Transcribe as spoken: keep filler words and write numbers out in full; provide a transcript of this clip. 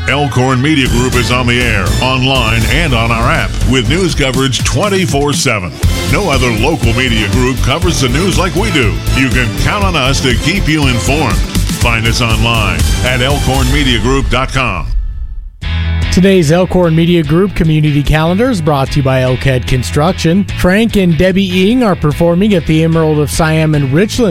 Elkhorn Media Group is on the air, online, and on our app with news coverage twenty-four seven. No other local media group covers the news like we do. You can count on us to keep you informed. Find us online at elkhorn media group dot com. Today's Elkhorn Media Group Community Calendar is brought to you by Elkhead Construction. Frank and Debbie Ing are performing at the Emerald of Siam in Richland